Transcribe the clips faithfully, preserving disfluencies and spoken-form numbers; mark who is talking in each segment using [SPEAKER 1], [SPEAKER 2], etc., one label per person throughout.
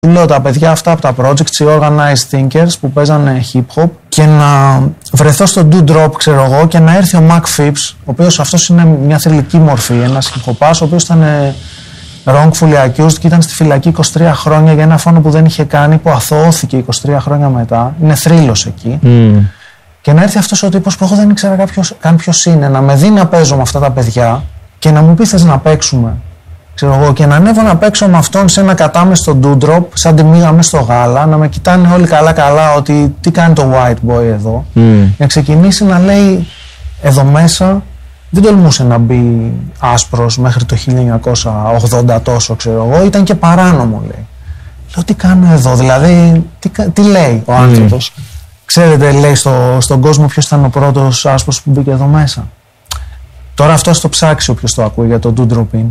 [SPEAKER 1] Λέω τα παιδιά αυτά από τα projects, οι organized thinkers που παίζανε hip hop, και να βρεθώ στο do drop, ξέρω εγώ, και να έρθει ο Mac Phipps, ο οποίος αυτός είναι μια θρυλική μορφή, ένας hip hopάς, ο οποίος ήταν wrongfully accused και ήταν στη φυλακή είκοσι τρία χρόνια για ένα φόνο που δεν είχε κάνει, που αθωώθηκε είκοσι τρία χρόνια μετά. Είναι θρύλος εκεί. Mm. Και να έρθει αυτός ο τύπος που εγώ δεν ήξερα κάποιος, καν ποιος είναι, να με δει να παίζω με αυτά τα παιδιά και να μου πει θες να παίξουμε. Ξέρω εγώ, και να ανέβω να παίξω με αυτόν σε ένα κατάμεστο do-drop, σαν τη μίγα μες στο γάλα, να με κοιτάνε όλοι καλά-καλά ότι τι κάνει το white boy εδώ. Mm. Να ξεκινήσει να λέει εδώ μέσα, δεν τολμούσε να μπει άσπρος μέχρι το χίλια εννιακόσια ογδόντα τόσο, ξέρω εγώ, ήταν και παράνομο, λέει. Λέω τι κάνω εδώ, δηλαδή, τι, τι λέει ο άνθρωπος. Mm. Ξέρετε, λέει στο, στον κόσμο ποιος ήταν ο πρώτος άσπρος που μπήκε εδώ μέσα. Τώρα αυτό στο ψάξει όποιος το ακούει για το do-drop-in.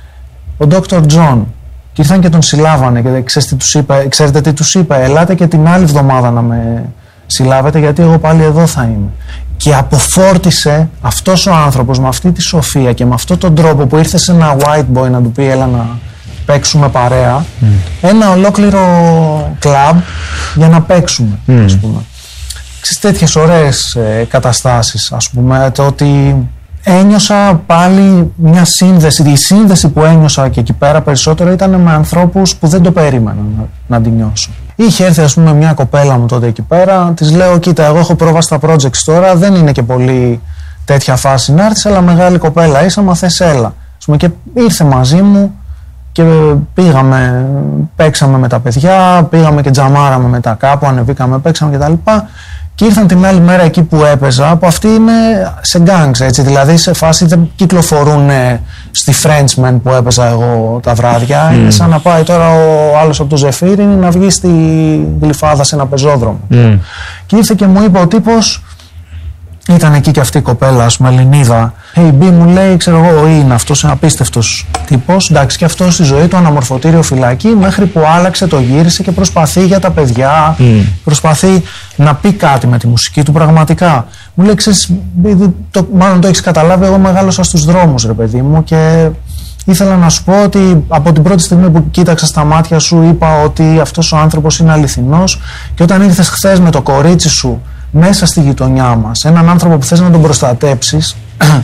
[SPEAKER 1] Ο ντόκτορ John. Και ήρθαν και τον συλλάβανε και ξέρετε τι τους είπε, ξέρετε τι τους είπε, ελάτε και την άλλη εβδομάδα να με συλλάβετε γιατί εγώ πάλι εδώ θα είμαι. Και αποφόρτισε αυτός ο άνθρωπος με αυτή τη σοφία και με αυτόν τον τρόπο που ήρθε σε ένα white boy να του πει έλα να παίξουμε παρέα, mm. ένα ολόκληρο κλαμπ για να παίξουμε, mm. ας πούμε. Ξέρεις, τέτοιες ωραίες ε, καταστάσεις, ας πούμε, το ότι ένιωσα πάλι μια σύνδεση. Η σύνδεση που ένιωσα και εκεί πέρα περισσότερο ήταν με ανθρώπους που δεν το περίμενα να, να την νιώσω. Είχε έρθει, ας πούμε, μια κοπέλα μου τότε εκεί πέρα, της λέω: κοίτα, εγώ έχω πρόβα στα projects τώρα, δεν είναι και πολύ τέτοια φάση να έρθεις, αλλά μεγάλη κοπέλα είσαι, μα θες έλα. Ας πούμε, και ήρθε μαζί μου και πήγαμε, παίξαμε με τα παιδιά, πήγαμε και τζαμάραμε μετά κάπου, ανεβήκαμε, παίξαμε κτλ. Και ήρθαν την άλλη μέρα εκεί που έπαιζα, που αυτοί είναι σε gangs, έτσι, δηλαδή σε φάση δεν κυκλοφορούν στη Frenchman που έπαιζα εγώ τα βράδια. Mm. Είναι σαν να πάει τώρα ο άλλος από το Ζεφύρι να βγει στη Γλυφάδα σε ένα πεζόδρομο. Mm. Και ήρθε και μου είπε ο τύπος, ήταν εκεί και αυτή η κοπέλα, ας πούμε, Ελληνίδα. Hey, B, μου λέει, ξέρω εγώ, είναι αυτός ένα απίστευτος τύπος. Εντάξει, και αυτός στη ζωή του αναμορφωτήριο φυλακή, μέχρι που άλλαξε, το γύρισε και προσπαθεί για τα παιδιά. Mm. Προσπαθεί να πει κάτι με τη μουσική του πραγματικά. Μου λέει, ξέρεις, το, μάλλον το έχεις καταλάβει, εγώ μεγάλωσα στους δρόμους, ρε παιδί μου, και ήθελα να σου πω ότι από την πρώτη στιγμή που κοίταξα στα μάτια σου, είπα ότι αυτός ο άνθρωπος είναι αληθινός, και όταν ήρθες χθες με το κορίτσι σου μέσα στη γειτονιά μας, έναν άνθρωπο που θες να τον προστατέψεις,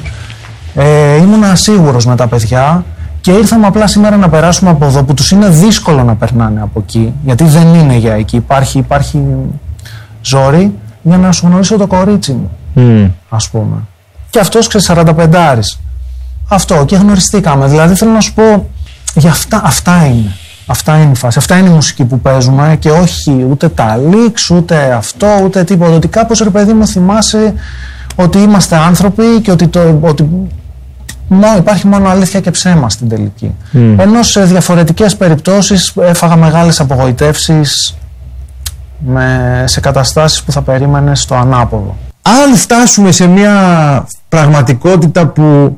[SPEAKER 1] ε, ήμουν ασίγουρος με τα παιδιά και ήρθαμε απλά σήμερα να περάσουμε από εδώ, που τους είναι δύσκολο να περνάνε από εκεί, γιατί δεν είναι για εκεί, υπάρχει, υπάρχει ζόρι, για να σου γνωρίσω το κορίτσι μου, mm. ας πούμε. Και αυτός, ξέρεις, σαρανταπεντάρης. Αυτό, και γνωριστήκαμε. Δηλαδή θέλω να σου πω, για αυτά, αυτά είναι. Αυτά είναι η φάση. Αυτά είναι η μουσική που παίζουμε, και όχι ούτε τα leaks, ούτε αυτό, ούτε τίποτα. Ότι κάπως, ρε παιδί μου, θυμάσαι ότι είμαστε άνθρωποι και ότι, το, ότι μόνο, υπάρχει μόνο αλήθεια και ψέμα στην τελική. Mm. Ενώ σε διαφορετικές περιπτώσεις έφαγα μεγάλες απογοητεύσεις με, σε καταστάσεις που θα περίμενες στο ανάποδο.
[SPEAKER 2] Αν φτάσουμε σε μια πραγματικότητα που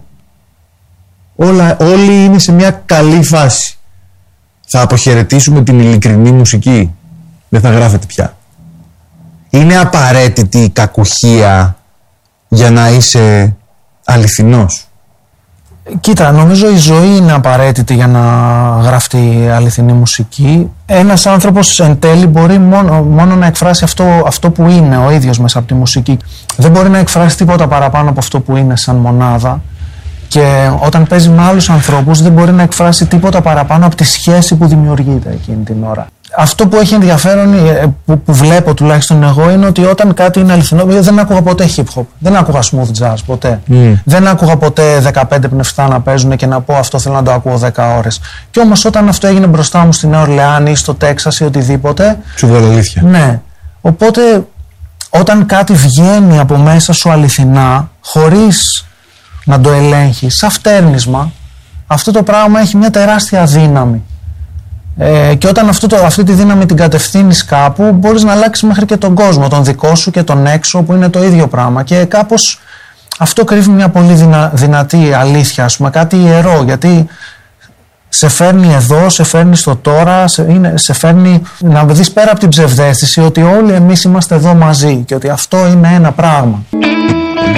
[SPEAKER 2] όλα, όλοι είναι σε μια καλή φάση, θα αποχαιρετήσουμε την ειλικρινή μουσική? Δεν θα γράφετε πια. Είναι απαραίτητη η κακουχία για να είσαι αληθινός?
[SPEAKER 1] Κοίτα, νομίζω η ζωή είναι απαραίτητη για να γραφτεί αληθινή μουσική. Ένας άνθρωπος εν τέλει μπορεί μόνο, μόνο να εκφράσει αυτό, αυτό που είναι ο ίδιος μέσα από τη μουσική. Δεν μπορεί να εκφράσει τίποτα παραπάνω από αυτό που είναι σαν μονάδα. Και όταν παίζει με άλλους ανθρώπους δεν μπορεί να εκφράσει τίποτα παραπάνω από τη σχέση που δημιουργείται εκείνη την ώρα. Αυτό που έχει ενδιαφέρον, που, που βλέπω τουλάχιστον εγώ, είναι ότι όταν κάτι είναι αληθινό, δεν άκουγα ποτέ hip hop, δεν άκουγα smooth jazz ποτέ. Mm. Δεν άκουγα ποτέ δεκαπέντε πνευστά να παίζουν και να πω αυτό θέλω να το ακούω δέκα ώρες. Και όμως όταν αυτό έγινε μπροστά μου στη Νέα Ορλεάνη ή στο Τέξας ή οτιδήποτε.
[SPEAKER 2] Σου βγάλω αλήθεια.
[SPEAKER 1] Ναι. Οπότε όταν κάτι βγαίνει από μέσα σου αληθινά, χωρίς να το ελέγχεις, σαν φτέρνισμα, αυτό το πράγμα έχει μια τεράστια δύναμη. Ε, και όταν αυτό το, αυτή τη δύναμη την κατευθύνεις κάπου, μπορείς να αλλάξεις μέχρι και τον κόσμο, τον δικό σου και τον έξω, που είναι το ίδιο πράγμα. Και κάπως αυτό κρύβει μια πολύ δυνα, δυνατή αλήθεια, ας πούμε, κάτι ιερό, γιατί σε φέρνει εδώ, σε φέρνει στο τώρα, σε, είναι, σε φέρνει να δεις πέρα από την ψευδαίσθηση ότι όλοι εμείς είμαστε εδώ μαζί και ότι αυτό είναι ένα πράγμα.